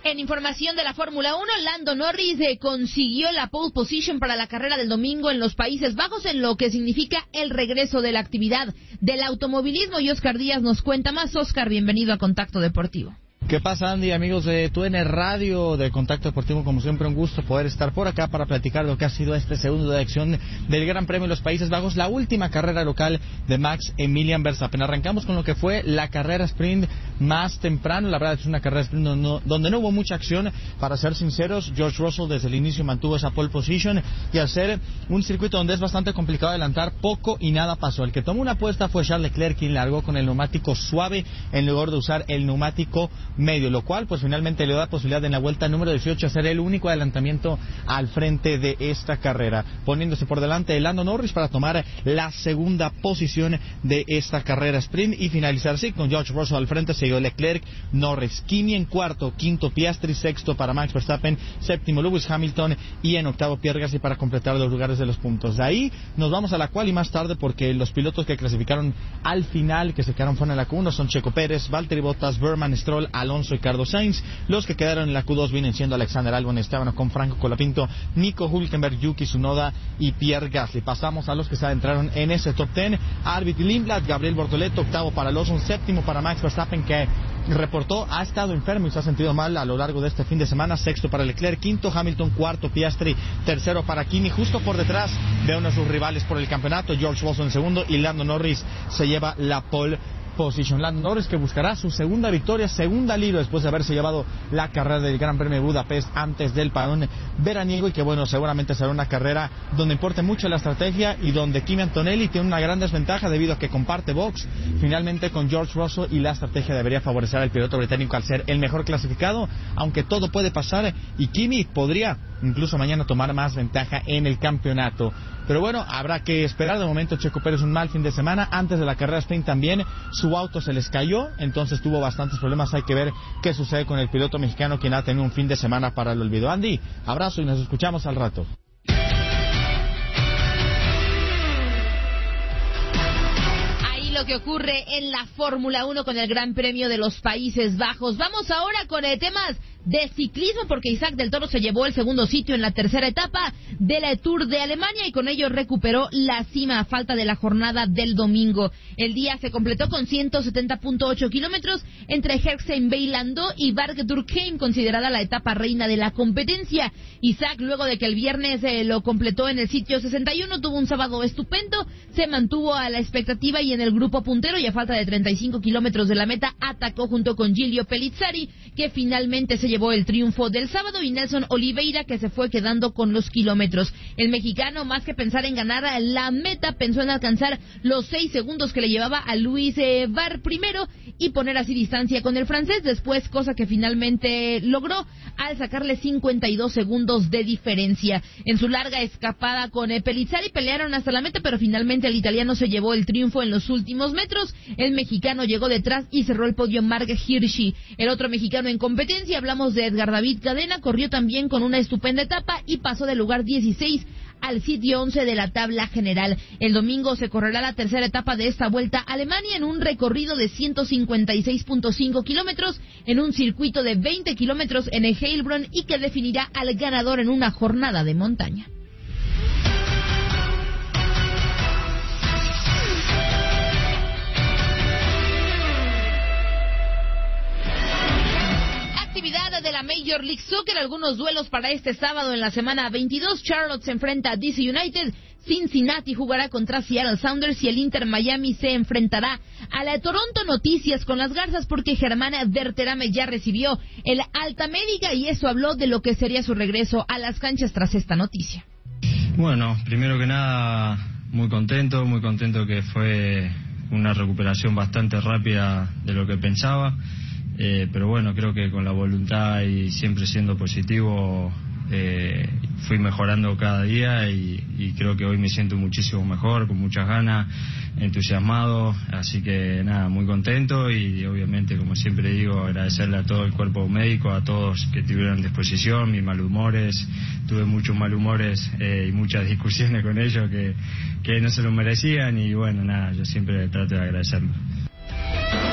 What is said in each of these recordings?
En información de la Fórmula 1, Lando Norris consiguió la pole position para la carrera del domingo en los Países Bajos, en lo que significa el regreso de la actividad del automovilismo. Y Oscar Díaz nos cuenta más. Oscar, bienvenido a Contacto Deportivo. ¿Qué pasa, Andy? Amigos de TUN Radio de Contacto Deportivo, como siempre un gusto poder estar por acá para platicar lo que ha sido este segundo de acción del Gran Premio de los Países Bajos, la última carrera local de Max Emilian Verstappen. Arrancamos con lo que fue la carrera sprint más temprano. La verdad es una carrera sprint donde no hubo mucha acción, para ser sinceros. George Russell desde el inicio mantuvo esa pole position, y al ser un circuito donde es bastante complicado adelantar, poco y nada pasó. El que tomó una apuesta fue Charles Leclerc, quien largó con el neumático suave en lugar de usar el neumático medio, lo cual pues finalmente le da posibilidad en la vuelta número 18 hacer el único adelantamiento al frente de esta carrera, poniéndose por delante de Lando Norris para tomar la segunda posición de esta carrera sprint y finalizar así con George Russell al frente, seguido Leclerc, Norris, Kimi en cuarto, quinto Piastri, sexto para Max Verstappen, séptimo Lewis Hamilton y en octavo Pierre Gasly para completar los lugares de los puntos. De ahí nos vamos a la quali más tarde, porque los pilotos que clasificaron al final, que se quedaron fuera en la Q1, son Checo Pérez, Valtteri Bottas, Berman, Stroll, Alonso y Carlos Sainz. Los que quedaron en la Q2 vienen siendo Alexander Albon, Esteban Ocon, Franco Colapinto, Nico Hülkenberg, Yuki Tsunoda y Pierre Gasly. Pasamos a los que se adentraron en ese top 10. Arvid Lindblad, Gabriel Bortoleto, octavo para Lawson, séptimo para Max Verstappen, que reportó ha estado enfermo y se ha sentido mal a lo largo de este fin de semana, sexto para Leclerc, quinto Hamilton, cuarto Piastri, tercero para Kimi, justo por detrás de uno de sus rivales por el campeonato, George Russell en segundo, y Lando Norris se lleva la pole position. Lando Norris, que buscará su segunda victoria, segunda libro después de haberse llevado la carrera del Gran Premio de Budapest antes del parón veraniego, y que bueno, seguramente será una carrera donde importe mucho la estrategia y donde Kimi Antonelli tiene una gran desventaja debido a que comparte box finalmente con George Russell, y la estrategia debería favorecer al piloto británico al ser el mejor clasificado, aunque todo puede pasar y Kimi podría incluso mañana tomar más ventaja en el campeonato. Pero bueno, habrá que esperar. De momento Checo Pérez un mal fin de semana. Antes de la carrera sprint también su auto se les cayó, entonces tuvo bastantes problemas. Hay que ver qué sucede con el piloto mexicano, quien ha tenido un fin de semana para el olvido. Andy, abrazo y nos escuchamos al rato. Lo que ocurre en la Fórmula 1 con el Gran Premio de los Países Bajos. Vamos ahora con temas de ciclismo, porque Isaac del Toro se llevó el segundo sitio en la tercera etapa de la Tour de Alemania y con ello recuperó la cima a falta de la jornada del domingo. El día se completó con 170.8 kilómetros entre Herxheim-Beilandó y Berg-Durkheim, considerada la etapa reina de la competencia. Isaac, luego de que el viernes lo completó en el sitio 61, tuvo un sábado estupendo, se mantuvo a la expectativa y en el grupo puntero, y a falta de 35 kilómetros de la meta atacó junto con Giulio Pellizzari, que finalmente se llevó el triunfo del sábado, y Nelson Oliveira, que se fue quedando con los kilómetros. El mexicano, más que pensar en ganar la meta, pensó en alcanzar los 6 segundos que le llevaba a Luis Var primero y poner así distancia con el francés después, cosa que finalmente logró al sacarle 52 segundos de diferencia. En su larga escapada con Pellizzari pelearon hasta la meta, pero finalmente el italiano se llevó el triunfo en los últimos metros. El mexicano llegó detrás y cerró el podio Marc Hirschi. El otro mexicano en competencia, hablamos de Edgar David Cadena, corrió también con una estupenda etapa y pasó del lugar 16 al sitio 11 de la tabla general. El domingo se correrá la tercera etapa de esta Vuelta a Alemania en un recorrido de 156.5 kilómetros en un circuito de 20 kilómetros en Heilbronn, y que definirá al ganador en una jornada de montaña. De la Major League Soccer, algunos duelos para este sábado en la semana 22. Charlotte se enfrenta a DC United, Cincinnati jugará contra Seattle Sounders y el Inter Miami se enfrentará a la Toronto. Noticias con las Garzas, porque Germán Berterame ya recibió el alta médica y eso habló de lo que sería su regreso a las canchas tras esta noticia. Bueno, primero que nada, muy contento que fue una recuperación bastante rápida de lo que pensaba. Pero bueno, creo que con la voluntad y siempre siendo positivo fui mejorando cada día y creo que hoy me siento muchísimo mejor, con muchas ganas, entusiasmado, así que nada, muy contento y obviamente, como siempre digo, agradecerle a todo el cuerpo médico, a todos que tuvieron disposición, mis malhumores, tuve muchos malhumores y muchas discusiones con ellos que no se lo merecían y bueno, nada, yo siempre trato de agradecerlo.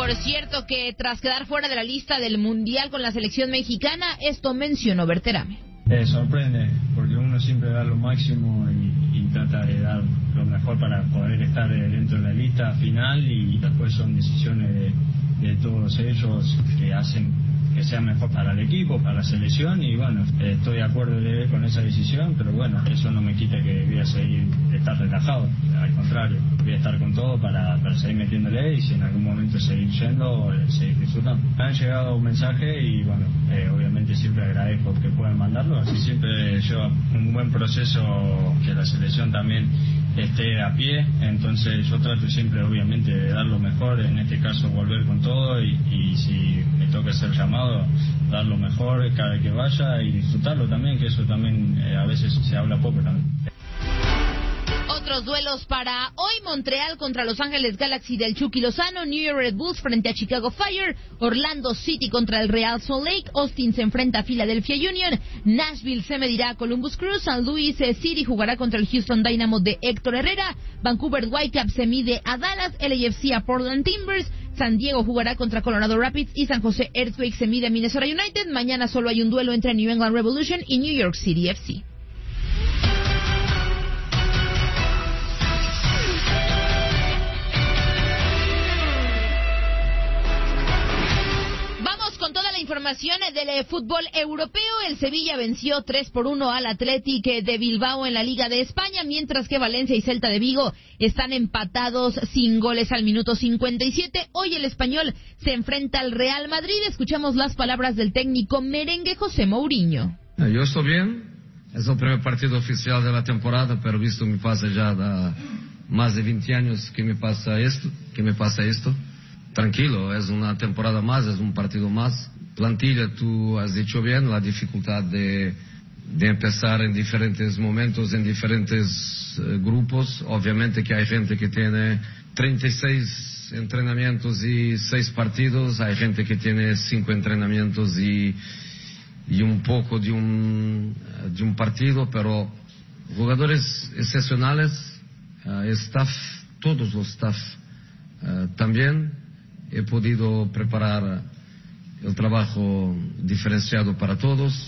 Por cierto que tras quedar fuera de la lista del Mundial con la selección mexicana, esto mencionó Berterame. Sorprende, porque uno siempre da lo máximo y trata de dar lo mejor para poder estar dentro de la lista final, y después son decisiones de todos ellos que hacen que sea mejor para el equipo, para la selección, y bueno, estoy de acuerdo con esa decisión, pero bueno, eso no me quita que voy a seguir estar relajado, al contrario, voy a estar con todo para seguir metiéndole, y si en algún momento seguir yendo, seguir disfrutando. Me han llegado un mensaje y bueno, obviamente siempre agradezco que puedan mandarlo, así siempre lleva un buen proceso que la selección también esté a pie, entonces yo trato siempre obviamente de dar lo mejor, en este caso volver con todo, y si me toca ser llamado, dar lo mejor cada vez que vaya y disfrutarlo también, que eso también a veces se habla poco también. Otros duelos para hoy: Montreal contra Los Ángeles Galaxy del Chucky Lozano, New York Red Bulls frente a Chicago Fire, Orlando City contra el Real Salt Lake, Austin se enfrenta a Philadelphia Union, Nashville se medirá a Columbus Crew, San Luis City jugará contra el Houston Dynamo de Héctor Herrera, Vancouver Whitecaps se mide a Dallas, LAFC a Portland Timbers, San Diego jugará contra Colorado Rapids y San José Earthquakes se mide a Minnesota United. Mañana solo hay un duelo entre New England Revolution y New York City FC. Con toda la información del fútbol europeo, el Sevilla venció 3-1 al Athletic de Bilbao en la Liga de España, mientras que Valencia y Celta de Vigo están empatados sin goles al minuto 57. Hoy el Español se enfrenta al Real Madrid. Escuchamos las palabras del técnico merengue José Mourinho. Yo estoy bien, es el primer partido oficial de la temporada, pero visto me pasa ya más de 20 años que me pasa esto. Tranquilo, es una temporada más, es un partido más. Plantilla, tú has dicho bien, la dificultad de empezar en diferentes momentos, en diferentes grupos. Obviamente que hay gente que tiene 36 entrenamientos y 6 partidos, hay gente que tiene 5 entrenamientos y un poco de un partido, pero jugadores excepcionales, staff, todos los staff también. He podido preparar el trabajo diferenciado para todos.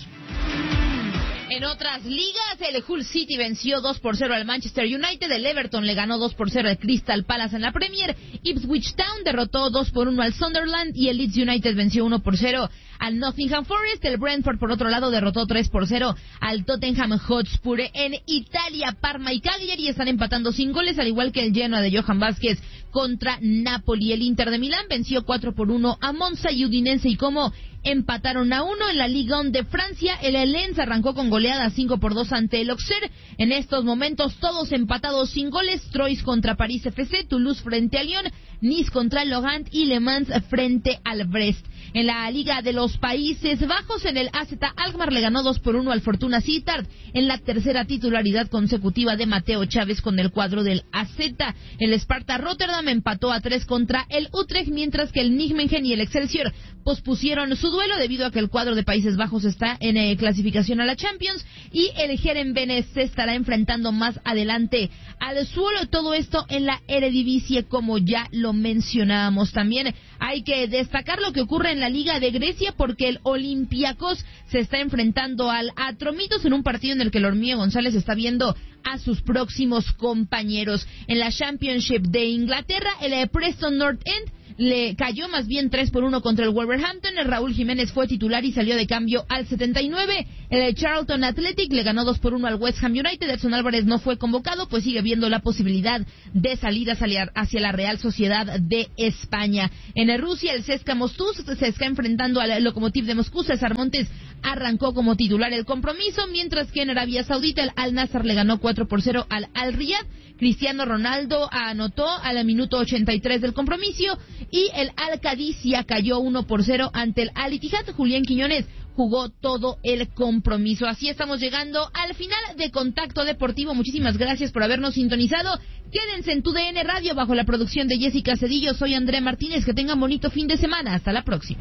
En otras ligas, el Hull City venció 2-0 al Manchester United, el Everton le ganó 2-0 al Crystal Palace en la Premier, Ipswich Town derrotó 2-1 al Sunderland y el Leeds United venció 1-0 al Nottingham Forest. El Brentford, por otro lado, derrotó 3-0 al Tottenham Hotspur. En Italia, Parma y Cagliari están empatando sin goles, al igual que el Genoa de Johan Vázquez contra Napoli. El Inter de Milán venció 4-1 a Monza y Udinese y Como empataron a 1. En la Ligue 1 de Francia, el Lens arrancó con goleada 5-2 ante el Auxerre. En estos momentos todos empatados sin goles: Troyes contra París FC, Toulouse frente a Lyon, Nice contra el Lorient y Le Mans frente al Brest. En la Liga de los Países Bajos, en el AZ Alkmaar le ganó 2-1 al Fortuna Sittard, en la tercera titularidad consecutiva de Mateo Chávez con el cuadro del AZ. El Sparta Rotterdam empató a 3 contra el Utrecht, mientras que el Nijmegen y el Excelsior pospusieron su duelo debido a que el cuadro de Países Bajos está en clasificación a la Champions y el Herenveen se estará enfrentando más adelante al suelo. Todo esto en la Eredivisie, como ya lo mencionábamos. También hay que destacar lo que ocurre en la Liga de Grecia, porque el Olympiacos se está enfrentando al Atromitos en un partido en el que el Hormiga González está viendo a sus próximos compañeros. En la Championship de Inglaterra, el Preston North End le cayó más bien 3-1 contra el Wolverhampton. El Raúl Jiménez fue titular y salió de cambio al 79. El Charlton Athletic le ganó 2-1 al West Ham United. Edson Álvarez no fue convocado, pues sigue viendo la posibilidad de salir hacia la Real Sociedad de España. En Rusia, el CSKA Moscú se está enfrentando al Lokomotiv de Moscú. César Montes arrancó como titular el compromiso, mientras que en Arabia Saudita el Al Nassr le ganó 4-0 al Al Riyad. Cristiano Ronaldo anotó al minuto 83 del compromiso y el Al Qadisiyah cayó 1-0 ante el Al Ittihad. Julián Quiñones jugó todo el compromiso. Así estamos llegando al final de Contacto Deportivo. Muchísimas gracias por habernos sintonizado. Quédense en TUDN Radio bajo la producción de Jessica Cedillo. Soy Andrea Martínez. Que tengan bonito fin de semana. Hasta la próxima.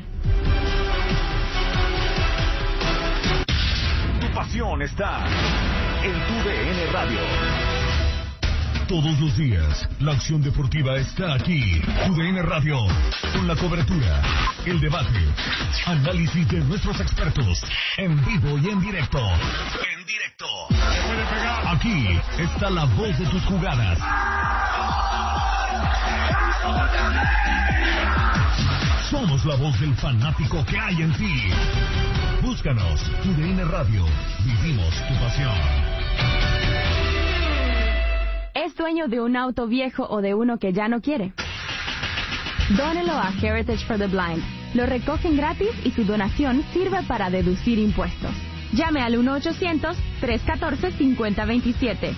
Tu pasión está en TUDN Radio. Todos los días, la acción deportiva está aquí. TUDN Radio, con la cobertura, el debate, análisis de nuestros expertos, en vivo y en directo. Aquí está la voz de tus jugadas. Somos la voz del fanático que hay en ti. Búscanos, TUDN Radio. Vivimos tu pasión. ¿Es dueño de un auto viejo o de uno que ya no quiere? Dónelo a Heritage for the Blind. Lo recogen gratis y su donación sirve para deducir impuestos. Llame al 1-800-314-5027.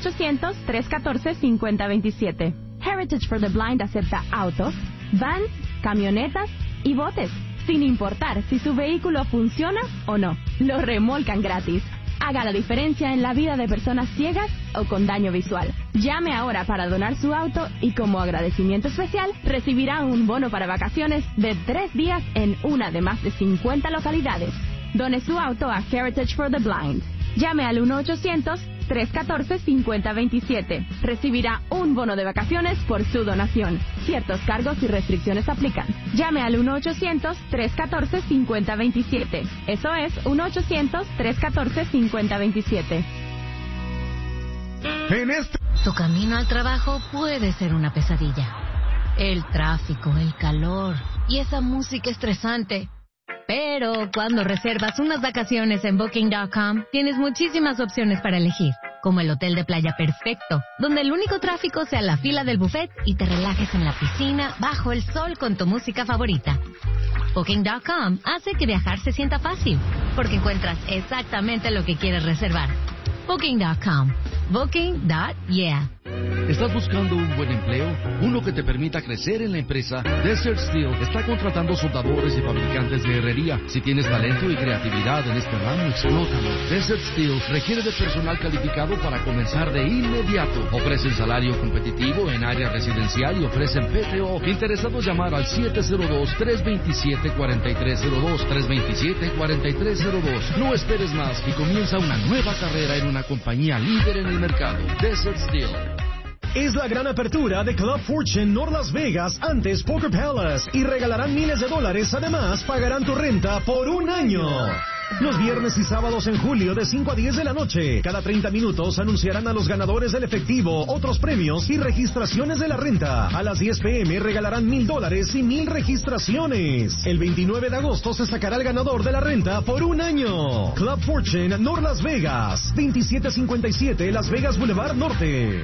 1-800-314-5027. Heritage for the Blind acepta autos, vans, camionetas y botes, sin importar si su vehículo funciona o no. Lo remolcan gratis. Haga la diferencia en la vida de personas ciegas o con daño visual. Llame ahora para donar su auto y como agradecimiento especial recibirá un bono para vacaciones de 3 días en una de más de 50 localidades. Done su auto a Heritage for the Blind. Llame al 1-800-314-5027. Recibirá un bono de vacaciones por su donación. Ciertos cargos y restricciones aplican. Llame al 1-800-314-5027. Eso es 1-800-314-5027. Tu camino al trabajo puede ser una pesadilla. El tráfico, el calor y esa música estresante. Pero cuando reservas unas vacaciones en Booking.com, tienes muchísimas opciones para elegir, como el hotel de playa perfecto, donde el único tráfico sea la fila del buffet y te relajes en la piscina, bajo el sol con tu música favorita. Booking.com hace que viajar se sienta fácil, porque encuentras exactamente lo que quieres reservar. Booking.com. Booking.yeah. ¿Estás buscando un buen empleo? Uno que te permita crecer en la empresa. Desert Steel está contratando soldadores y fabricantes de herrería. Si tienes talento y creatividad en este ramo, explótalo. Desert Steel requiere de personal calificado para comenzar de inmediato. Ofrecen salario competitivo en área residencial y ofrecen PTO. Interesados, llamar al 702-327-4302. 327-4302. No esperes más y comienza una nueva carrera en una compañía líder en el mercado. Desert Steel. Es la gran apertura de Club Fortune North Las Vegas, antes Poker Palace, y regalarán miles de dólares. Además, pagarán tu renta por un año. Los viernes y sábados en julio de 5 a 10 de la noche. Cada 30 minutos anunciarán a los ganadores del efectivo, otros premios y registraciones de la renta. A las 10 p.m. regalarán $1,000 y 1,000 registraciones. El 29 de agosto se sacará el ganador de la renta por un año. Club Fortune North Las Vegas, 2757 Las Vegas Boulevard Norte.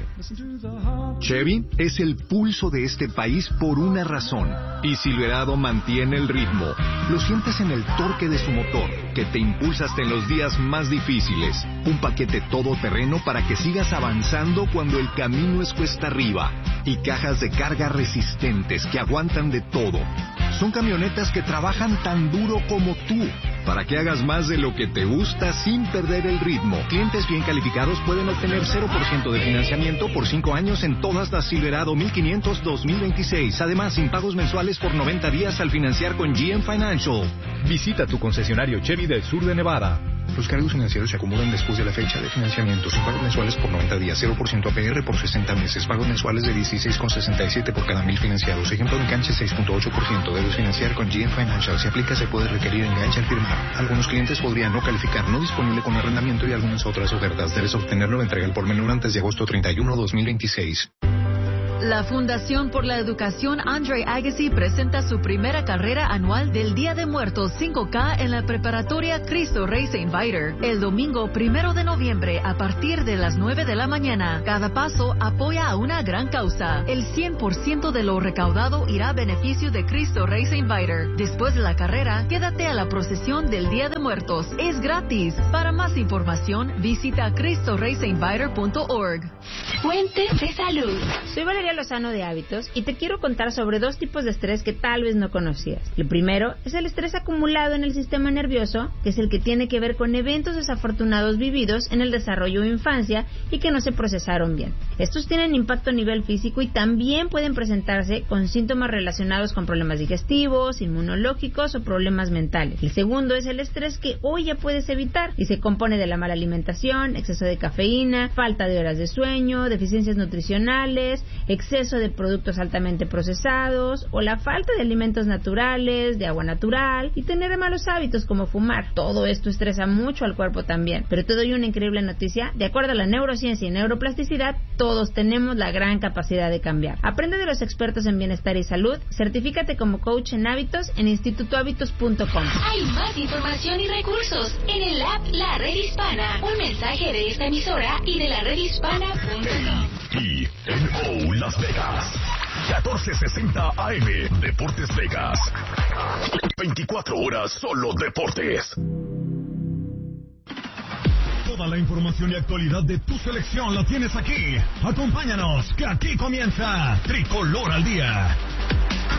Chevy es el pulso de este país por una razón. Y Silverado mantiene el ritmo. Lo sientes en el torque de su motor, que te impulsa hasta en los días más difíciles. Un paquete todoterreno para que sigas avanzando cuando el camino es cuesta arriba. Y cajas de carga resistentes que aguantan de todo. Son camionetas que trabajan tan duro como tú, para que hagas más de lo que te gusta sin perder el ritmo. Clientes bien calificados pueden obtener 0% de financiamiento por 5 años en todas las Silverado 1500 2026. Además, sin pagos mensuales por 90 días al financiar con GM Financial. Visita tu concesionario Chevy del sur de Nevada. Los cargos financieros se acumulan después de la fecha de financiamiento, sin pagos mensuales por 90 días, 0% APR por 60 meses, pagos mensuales de 16,67 por cada 1,000 financiados. Ejemplo de enganche 6.8%. Debes financiar con GM Financial. Si aplica, se puede requerir enganche al firmar. Algunos clientes podrían no calificar, no disponible con arrendamiento y algunas otras ofertas. Debes obtenerlo de entrega al por menor antes de agosto 31, 2026. La Fundación por la Educación Andre Agassi presenta su primera carrera anual del Día de Muertos 5K en la preparatoria Cristo Rey St. Viator, el domingo 1 de noviembre a partir de las 9 de la mañana. Cada paso apoya a una gran causa. El 100% de lo recaudado irá a beneficio de Cristo Rey St. Viator. Después de la carrera, quédate a la procesión del Día de Muertos. Es gratis. Para más información, visita cristoreystviator.org. Fuentes de salud. Soy Valeria María Lozano de Hábitos y te quiero contar sobre 2 tipos de estrés que tal vez no conocías. El primero es el estrés acumulado en el sistema nervioso, que es el que tiene que ver con eventos desafortunados vividos en el desarrollo o infancia y que no se procesaron bien. Estos tienen impacto a nivel físico y también pueden presentarse con síntomas relacionados con problemas digestivos, inmunológicos o problemas mentales. El segundo es el estrés que hoy ya puedes evitar y se compone de la mala alimentación, exceso de cafeína, falta de horas de sueño, deficiencias nutricionales, exceso de productos altamente procesados o la falta de alimentos naturales, de agua natural y tener malos hábitos como fumar. Todo esto estresa mucho al cuerpo también. Pero te doy una increíble noticia. De acuerdo a la neurociencia y neuroplasticidad, todos tenemos la gran capacidad de cambiar. Aprende de los expertos en bienestar y salud. Certifícate como coach en hábitos en institutohábitos.com. Hay más información y recursos en el app La Red Hispana. Un mensaje de esta emisora y de la redhispana.com. Y Las Vegas. 1460 AM. Deportes Vegas. 24 horas solo deportes. Toda la información y actualidad de tu selección la tienes aquí. Acompáñanos, que aquí comienza Tricolor al Día.